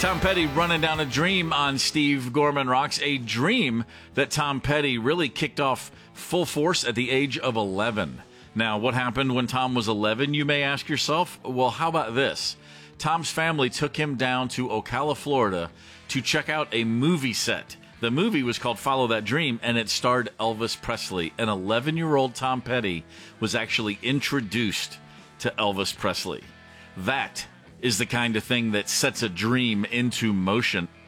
Tom Petty running down a dream on Steve Gorman Rocks, a dream that Tom Petty really kicked off full force at the age of 11. Now, what happened when Tom was 11, you may ask yourself? Well, how about this? Tom's family took him down to Ocala, Florida to check out a movie set. The movie was called Follow That Dream, and it starred Elvis Presley. An 11-year-old Tom Petty was actually introduced to Elvis Presley. That is the kind of thing that sets a dream into motion.